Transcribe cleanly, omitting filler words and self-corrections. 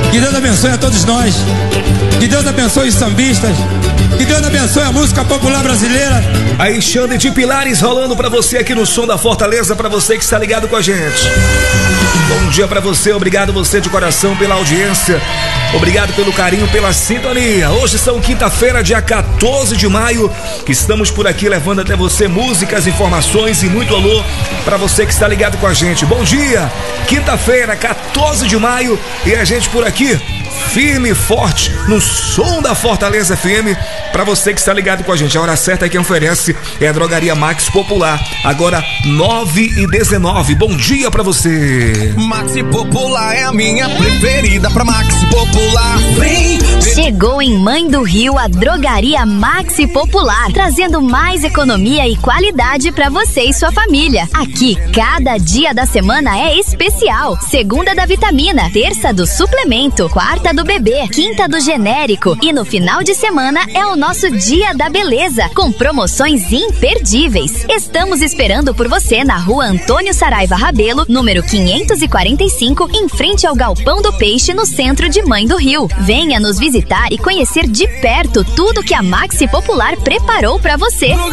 Que Deus abençoe a todos nós. Que Deus abençoe os sambistas. Que Deus abençoe a música popular brasileira. Aí, Xande de Pilares rolando pra você aqui no Som da Fortaleza, pra você que está ligado com a gente. Bom dia pra você, obrigado você de coração pela audiência. Obrigado pelo carinho, pela sintonia. Hoje são quinta-feira, dia 14 de maio, que estamos por aqui levando até você músicas, informações e muito alô pra você que está ligado com a gente. Bom dia, quinta-feira, 14 de maio, e a gente por aqui, firme e forte no Som da Fortaleza FM, pra você que está ligado com a gente. A hora certa quem oferece é a Drogaria Maxi Popular. Agora 9h19. Bom dia pra você. Maxi Popular é a minha preferida. Pra Maxi Popular, vem. Chegou em Mãe do Rio a Drogaria Maxi Popular, trazendo mais economia e qualidade pra você e sua família. Aqui, cada dia da semana é especial. Segunda da vitamina, terça do suplemento, quarta do bebê, quinta do genérico e no final de semana é o nosso Dia da Beleza, com promoções imperdíveis. Estamos esperando por você na Rua Antônio Saraiva Rabelo, número 545, em frente ao Galpão do Peixe, no centro de Mãe do Rio. Venha nos visitar e conhecer de perto tudo que a Maxi Popular preparou para você.